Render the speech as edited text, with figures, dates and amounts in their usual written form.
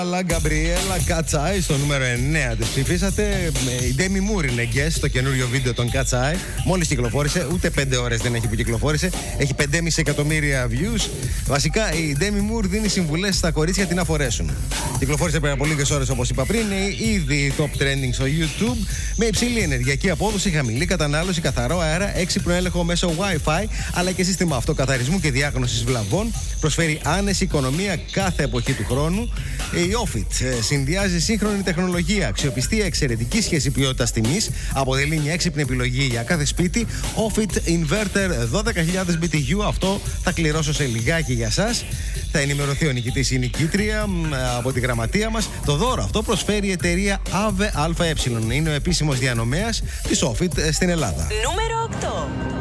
Αλλά Γκαμπριέλα Κατσάι στο νούμερο 9 της ψηφίσατε. Η Demi Moore είναι guest στο καινούριο βίντεο των Κατσάι. Μόλις κυκλοφόρησε, ούτε 5 ώρες δεν έχει που κυκλοφόρησε. Έχει 5,5 εκατομμύρια views. Βασικά η Demi Moore δίνει συμβουλές στα κορίτσια τι να φορέσουν. Κυκλοφόρησε πριν από λίγες ώρες, όπως είπα πριν. Είναι ήδη top trending στο YouTube. Με υψηλή ενεργειακή απόδοση, χαμηλή κατανάλωση, καθαρό αέρα, έξυπνο έλεγχο μέσω Wi-Fi αλλά και σύστημα αυτοκαθαρισμού και διάγνωσης βλαβών. Προσφέρει άνεση οικονομία κάθε εποχή του χρόνου. Η Ofit συνδυάζει σύγχρονη τεχνολογία, αξιοπιστία, εξαιρετική σχέση ποιότητας-τιμής. Αποτελεί μια έξυπνη επιλογή για κάθε σπίτι. Ofit Inverter 12.000 BTU. Αυτό θα κληρώσω σε λιγάκι για σας. Θα ενημερωθεί ο νικητής ή η νικήτρια από τη γραμματεία μας. Το δώρο αυτό προσφέρει η εταιρεία AVE. Είναι ο επίσημος διανομέας της Ofit στην Ελλάδα. Νούμερο 8.